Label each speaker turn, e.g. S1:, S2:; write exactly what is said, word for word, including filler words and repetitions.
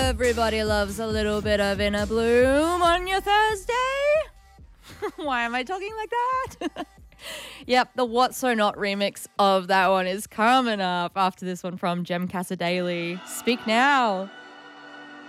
S1: Everybody loves a little bit of Inner Bloom on your Thursday. Why am I talking like that? Yep, the What So Not remix of that one is coming up after this one from Jem Cassadaley. Speak Now.